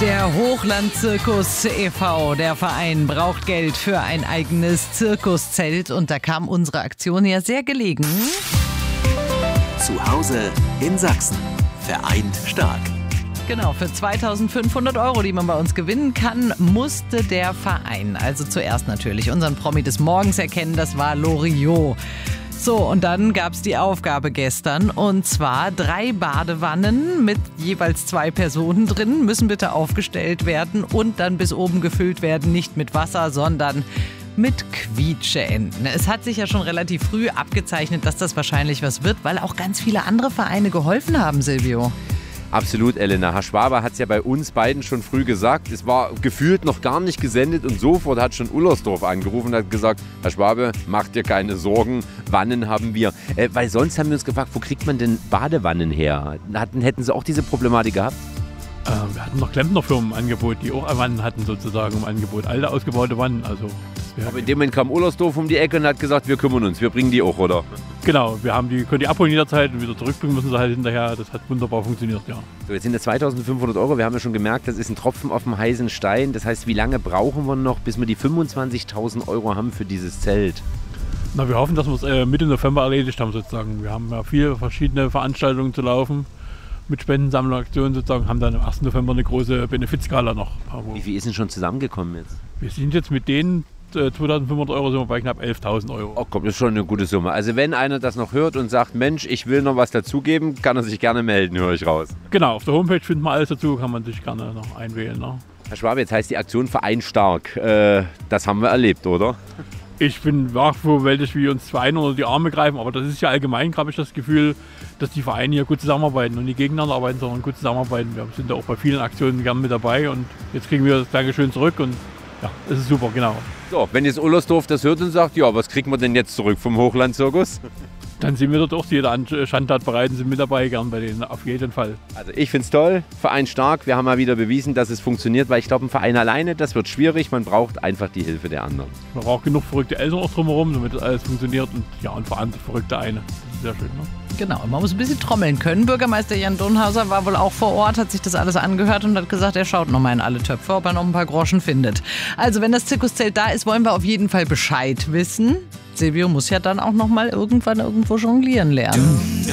Der Hochland-Zirkus e.V., der Verein, braucht Geld für ein eigenes Zirkuszelt und da kam unsere Aktion ja sehr gelegen. Zu Hause in Sachsen. Vereint stark. Genau, für 2.500 €, die man bei uns gewinnen kann, musste der Verein, also zuerst natürlich unseren Promi des Morgens erkennen, das war Loriot. So, und dann gab es die Aufgabe gestern, und zwar 3 Badewannen mit jeweils 2 Personen drin, müssen bitte aufgestellt werden und dann bis oben gefüllt werden, nicht mit Wasser, sondern mit Quietscheenten. Es hat sich ja schon relativ früh abgezeichnet, dass das wahrscheinlich was wird, weil auch ganz viele andere Vereine geholfen haben, Silvio. Absolut, Elena. Herr Schwaber hat es ja bei uns beiden schon früh gesagt. Es war gefühlt noch gar nicht gesendet und sofort hat schon Ullersdorf angerufen und hat gesagt, Herr Schwabe, mach dir keine Sorgen, Wannen haben wir. Weil sonst haben wir uns gefragt, wo kriegt man denn Badewannen her? Hätten Sie auch diese Problematik gehabt? Wir hatten noch Klempnerfirmen im Angebot, die auch Wannen hatten sozusagen im Angebot. Alte ausgebaute Wannen. Also, aber in dem Moment kam Ullersdorf um die Ecke und hat gesagt, wir kümmern uns, wir bringen die auch, oder? Genau, können die abholen jederzeit und wieder zurückbringen müssen sie halt hinterher. Das hat wunderbar funktioniert, ja. So, jetzt sind es 2.500 €. Wir haben ja schon gemerkt, das ist ein Tropfen auf dem heißen Stein. Das heißt, wie lange brauchen wir noch, bis wir die 25.000 € haben für dieses Zelt? Na, wir hoffen, dass wir es Mitte November erledigt haben sozusagen. Wir haben ja viele verschiedene Veranstaltungen zu laufen mit Spendensammlungsaktionen sozusagen, haben dann am 1. November eine große Benefizgala noch. Wie viel ist denn schon zusammengekommen jetzt? Wir sind jetzt mit denen 2.500 € sind wir bei knapp 11.000 €. Oh komm, das ist schon eine gute Summe. Also wenn einer das noch hört und sagt, Mensch, ich will noch was dazugeben, kann er sich gerne melden, höre ich raus. Genau, auf der Homepage findet man alles dazu, kann man sich gerne noch einwählen. Ne? Herr Schwabe, jetzt heißt die Aktion Verein stark. Das haben wir erlebt, oder? Ich bin überwältigt, wie uns Vereine unter die Arme greifen, aber das ist ja allgemein, habe ich das Gefühl, dass die Vereine hier gut zusammenarbeiten und nicht gegeneinander arbeiten, sondern gut zusammenarbeiten. Wir sind da auch bei vielen Aktionen gerne mit dabei und jetzt kriegen wir das Dankeschön zurück und ja, das ist super, genau. So, wenn jetzt Ullersdorf das hört und sagt, ja, was kriegen wir denn jetzt zurück vom Hochland-Zirkus? Dann sind wir dort auch jeder Schandtat bereit und sind mit dabei, gern bei denen, auf jeden Fall. Also ich finde es toll, Verein stark, wir haben mal wieder bewiesen, dass es funktioniert, weil ich glaube, ein Verein alleine, das wird schwierig, man braucht einfach die Hilfe der anderen. Man braucht genug verrückte Eltern auch drumherum, damit das alles funktioniert und ja, und vor allem verrückte eine. Das ist sehr schön, ne? Genau, man muss ein bisschen trommeln können. Bürgermeister Jan Donhauser war wohl auch vor Ort, hat sich das alles angehört und hat gesagt, er schaut nochmal in alle Töpfe, ob er noch ein paar Groschen findet. Also wenn das Zirkuszelt da ist, wollen wir auf jeden Fall Bescheid wissen. Silvio muss ja dann auch nochmal irgendwann irgendwo jonglieren lernen.